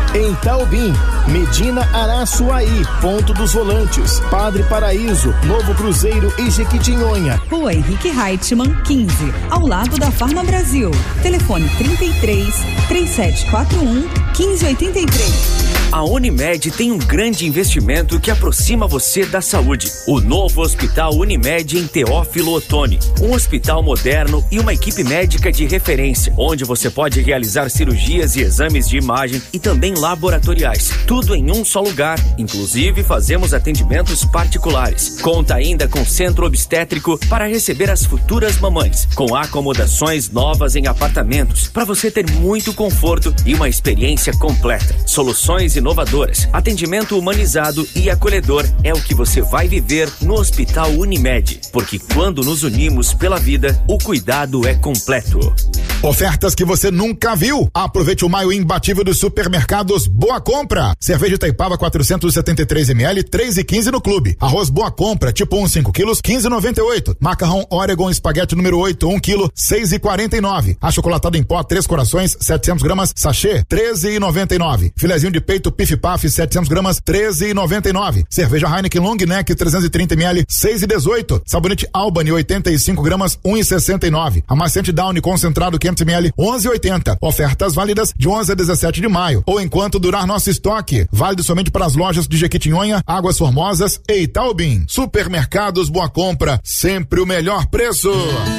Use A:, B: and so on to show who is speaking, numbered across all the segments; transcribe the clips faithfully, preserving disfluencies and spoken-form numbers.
A: Em Taubim, Medina Araçuaí, Ponto dos Volantes, Padre Paraíso, Novo Cruzeiro e Jequitinhonha.
B: Rua Henrique Reichmann, quinze, ao lado da Farma Brasil. Telefone trinta e três, três sete quatro um, quinze oitenta e três.
C: A Unimed tem um grande investimento que aproxima você da saúde. O novo Hospital Unimed em Teófilo Otoni. Um hospital moderno e uma equipe médica de referência, onde você pode realizar cirurgias e exames de imagem e também laboratoriais. Tudo em um só lugar. Inclusive, fazemos atendimentos particulares. Conta ainda com centro obstétrico para receber as futuras mamães, com acomodações novas em apartamentos, para você ter muito conforto e uma experiência completa. Soluções inovadoras, atendimento humanizado e acolhedor é o que você vai viver no Hospital Unimed, porque quando nos unimos pela vida, o cuidado é completo.
D: Ofertas que você nunca viu. Aproveite o maio imbatível dos supermercados Boa Compra. Cerveja Itaipava quatrocentos e setenta e três mililitros, três e quinze no clube. Arroz Boa Compra, tipo um, cinco quilos, quinze e noventa e oito. Macarrão Oregon Espaguete número oito, um quilo, seis e quarenta e nove. Achocolatado em pó, três corações, setecentos gramas, sachê, treze e noventa e nove. Filezinho de peito Pif Paf, setecentos gramas, treze e noventa e nove. Cerveja Heineken Long Neck, trezentos e trinta mililitros, seis e dezoito. Sabonete Albany, oitenta e cinco gramas, um e sessenta e nove. Amaciante Downy concentrado, quinhentos mililitros, onze e oitenta. Ofertas válidas de onze a dezessete de maio, ou enquanto durar nosso estoque. Válido somente para as lojas de Jequitinhonha, Águas Formosas e Itaubim. Supermercados Boa Compra, sempre o melhor preço.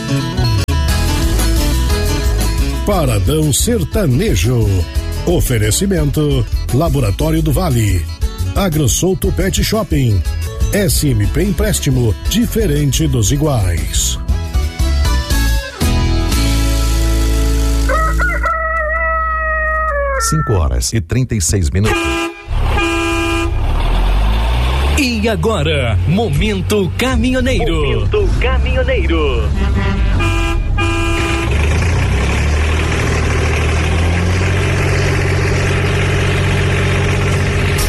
E: Paradão Sertanejo. Oferecimento Laboratório do Vale, AgroSouto Pet Shopping, S M P Empréstimo, diferente dos iguais.
F: Cinco horas e trinta e seis minutos.
G: E agora, Momento Caminhoneiro. Momento Caminhoneiro.